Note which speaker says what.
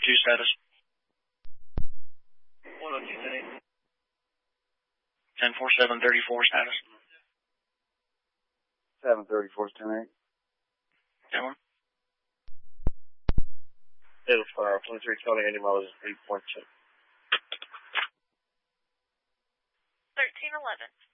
Speaker 1: status.
Speaker 2: 102,
Speaker 1: 10-4-7-34 status.
Speaker 3: 734-10-8.
Speaker 1: 10-1.
Speaker 2: It'll fire 2320, any miles is 8.2.
Speaker 4: 1311.